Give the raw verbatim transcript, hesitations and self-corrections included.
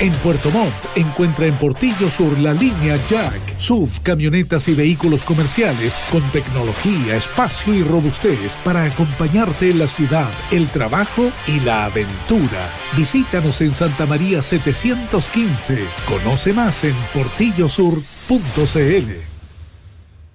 En Puerto Montt encuentra en Portillo Sur la línea Jack, S U V, camionetas y vehículos comerciales con tecnología, espacio y robustez para acompañarte en la ciudad, el trabajo y la aventura. Visítanos en Santa María setecientos quince. Conoce más en portillo sur punto c l.